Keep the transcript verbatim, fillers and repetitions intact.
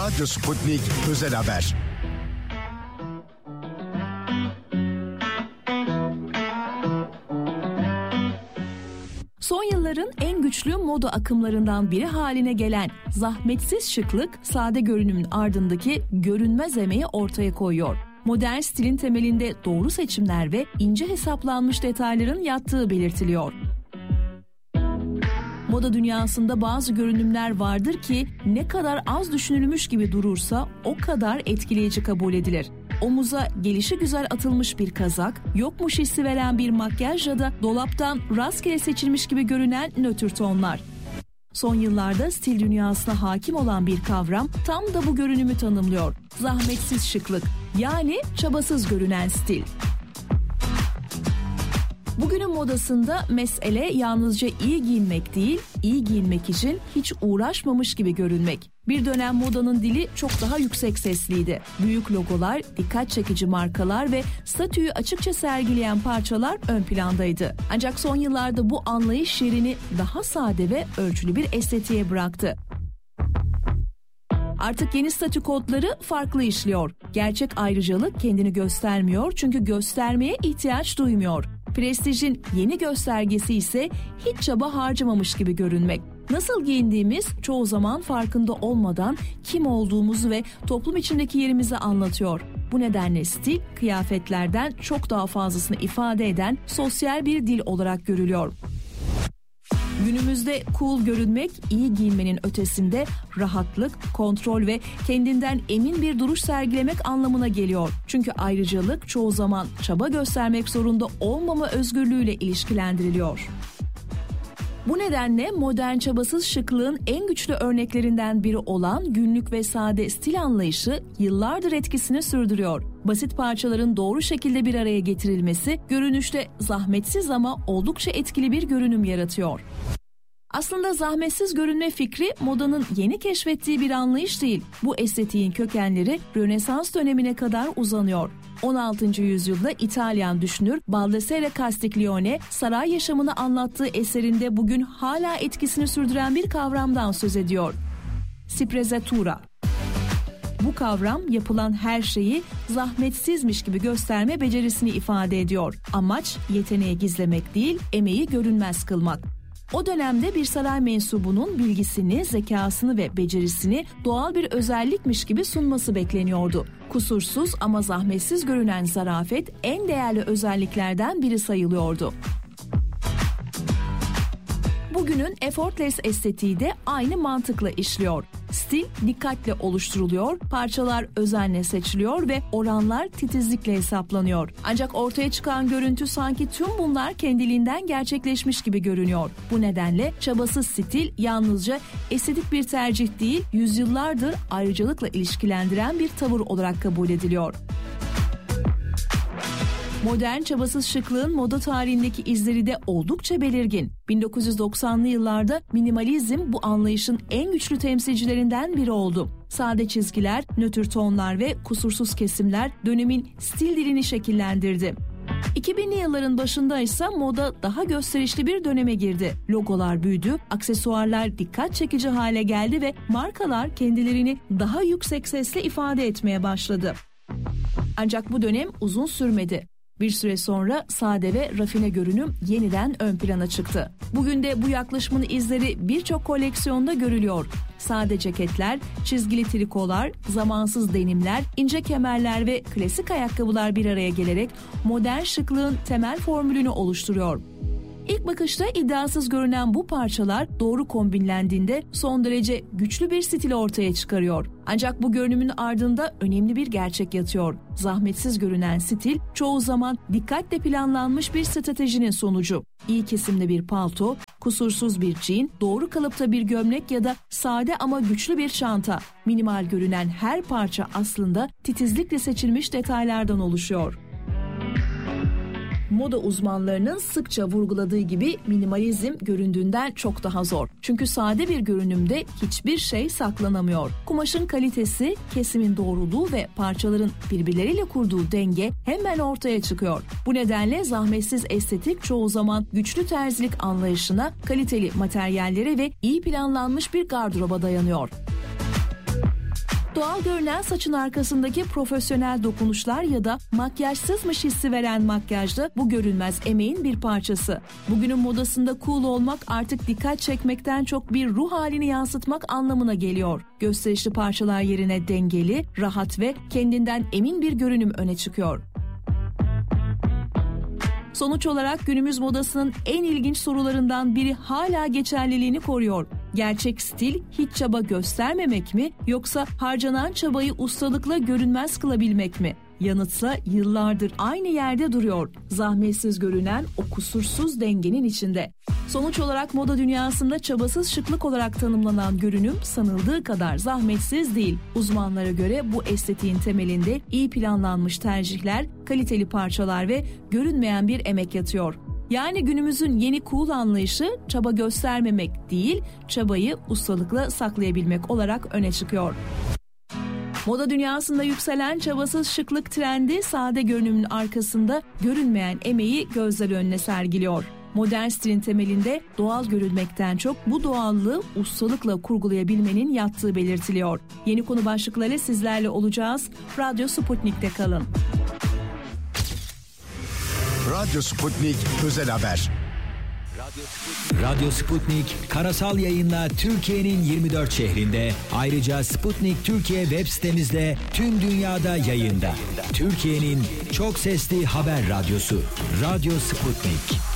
Radyo Sputnik Özel Haber. Son yılların en güçlü moda akımlarından biri haline gelen zahmetsiz şıklık, sade görünümün ardındaki görünmez emeği ortaya koyuyor. Modern stilin temelinde doğru seçimler ve ince hesaplanmış detayların yattığı belirtiliyor. Moda dünyasında bazı görünümler vardır ki ne kadar az düşünülmüş gibi durursa o kadar etkileyici kabul edilir. Omuza gelişigüzel atılmış bir kazak, yokmuş hissi veren bir makyaj ya da dolaptan rastgele seçilmiş gibi görünen nötr tonlar. Son yıllarda stil dünyasına hakim olan bir kavram tam da bu görünümü tanımlıyor. Zahmetsiz şıklık, yani çabasız görünen stil. Bugünün modasında mesele yalnızca iyi giyinmek değil, iyi giyinmek için hiç uğraşmamış gibi görünmek. Bir dönem modanın dili çok daha yüksek sesliydi. Büyük logolar, dikkat çekici markalar ve statüyü açıkça sergileyen parçalar ön plandaydı. Ancak son yıllarda bu anlayış yerini daha sade ve ölçülü bir estetiğe bıraktı. Artık yeni statü kodları farklı işliyor. Gerçek ayrıcalık kendini göstermiyor çünkü göstermeye ihtiyaç duymuyor. Prestijin yeni göstergesi ise hiç çaba harcamamış gibi görünmek. Nasıl giyindiğimiz çoğu zaman farkında olmadan kim olduğumuzu ve toplum içindeki yerimizi anlatıyor. Bu nedenle stil, kıyafetlerden çok daha fazlasını ifade eden sosyal bir dil olarak görülüyor. Günümüzde cool görünmek, iyi giyinmenin ötesinde rahatlık, kontrol ve kendinden emin bir duruş sergilemek anlamına geliyor. Çünkü ayrıcalık çoğu zaman çaba göstermek zorunda olmama özgürlüğüyle ilişkilendiriliyor. Bu nedenle modern çabasız şıklığın en güçlü örneklerinden biri olan günlük ve sade stil anlayışı yıllardır etkisini sürdürüyor. Basit parçaların doğru şekilde bir araya getirilmesi görünüşte zahmetsiz ama oldukça etkili bir görünüm yaratıyor. Aslında zahmetsiz görünme fikri modanın yeni keşfettiği bir anlayış değil. Bu estetiğin kökenleri Rönesans dönemine kadar uzanıyor. on altıncı yüzyılda İtalyan düşünür Baldassare Castiglione saray yaşamını anlattığı eserinde bugün hala etkisini sürdüren bir kavramdan söz ediyor. Sprezzatura. Bu kavram yapılan her şeyi zahmetsizmiş gibi gösterme becerisini ifade ediyor. Amaç yeteneği gizlemek değil, emeği görünmez kılmak. O dönemde bir saray mensubunun bilgisini, zekasını ve becerisini doğal bir özellikmiş gibi sunması bekleniyordu. Kusursuz ama zahmetsiz görünen zarafet en değerli özelliklerden biri sayılıyordu. Bugünün effortless estetiği de aynı mantıkla işliyor. Stil dikkatle oluşturuluyor, parçalar özenle seçiliyor ve oranlar titizlikle hesaplanıyor. Ancak ortaya çıkan görüntü sanki tüm bunlar kendiliğinden gerçekleşmiş gibi görünüyor. Bu nedenle çabasız stil yalnızca estetik bir tercih değil, yüzyıllardır ayrıcalıkla ilişkilendiren bir tavır olarak kabul ediliyor. Modern çabasız şıklığın moda tarihindeki izleri de oldukça belirgin. bin dokuz yüz doksanlı yıllarda minimalizm bu anlayışın en güçlü temsilcilerinden biri oldu. Sade çizgiler, nötr tonlar ve kusursuz kesimler dönemin stil dilini şekillendirdi. iki binli yılların başında ise moda daha gösterişli bir döneme girdi. Logolar büyüdü, aksesuarlar dikkat çekici hale geldi ve markalar kendilerini daha yüksek sesle ifade etmeye başladı. Ancak bu dönem uzun sürmedi. Bir süre sonra sade ve rafine görünüm yeniden ön plana çıktı. Bugün de bu yaklaşımın izleri birçok koleksiyonda görülüyor. Sade ceketler, çizgili trikolar, zamansız denimler, ince kemerler ve klasik ayakkabılar bir araya gelerek modern şıklığın temel formülünü oluşturuyor. İlk bakışta iddiasız görünen bu parçalar doğru kombinlendiğinde son derece güçlü bir stil ortaya çıkarıyor. Ancak bu görünümün ardında önemli bir gerçek yatıyor. Zahmetsiz görünen stil çoğu zaman dikkatle planlanmış bir stratejinin sonucu. İyi kesimli bir palto, kusursuz bir jean, doğru kalıpta bir gömlek ya da sade ama güçlü bir çanta. Minimal görünen her parça aslında titizlikle seçilmiş detaylardan oluşuyor. Moda uzmanlarının sıkça vurguladığı gibi minimalizm göründüğünden çok daha zor. Çünkü sade bir görünümde hiçbir şey saklanamıyor. Kumaşın kalitesi, kesimin doğruluğu ve parçaların birbirleriyle kurduğu denge hemen ortaya çıkıyor. Bu nedenle zahmetsiz estetik çoğu zaman güçlü terzilik anlayışına, kaliteli materyallere ve iyi planlanmış bir gardıroba dayanıyor. Doğal görünen saçın arkasındaki profesyonel dokunuşlar ya da makyajsızmış hissi veren makyaj da bu görünmez emeğin bir parçası. Bugünün modasında cool olmak artık dikkat çekmekten çok bir ruh halini yansıtmak anlamına geliyor. Gösterişli parçalar yerine dengeli, rahat ve kendinden emin bir görünüm öne çıkıyor. Sonuç olarak günümüz modasının en ilginç sorularından biri hala geçerliliğini koruyor. Gerçek stil hiç çaba göstermemek mi yoksa harcanan çabayı ustalıkla görünmez kılabilmek mi? Yanıtsa yıllardır aynı yerde duruyor. Zahmetsiz görünen o kusursuz dengenin içinde. Sonuç olarak moda dünyasında çabasız şıklık olarak tanımlanan görünüm sanıldığı kadar zahmetsiz değil. Uzmanlara göre bu estetiğin temelinde iyi planlanmış tercihler, kaliteli parçalar ve görünmeyen bir emek yatıyor. Yani günümüzün yeni cool anlayışı çaba göstermemek değil, çabayı ustalıkla saklayabilmek olarak öne çıkıyor. Moda dünyasında yükselen çabasız şıklık trendi sade görünümün arkasında görünmeyen emeği gözler önüne sergiliyor. Modern stilin temelinde doğal görünmekten çok bu doğallığı ustalıkla kurgulayabilmenin yattığı belirtiliyor. Yeni konu başlıkları sizlerle olacağız. Radyo Sputnik'te kalın. Radyo Sputnik Özel Haber. Radyo Sputnik karasal yayınla Türkiye'nin yirmi dört şehrinde, ayrıca Sputnik Türkiye web sitemizde tüm dünyada yayında. Türkiye'nin çok sesli haber radyosu Radyo Sputnik.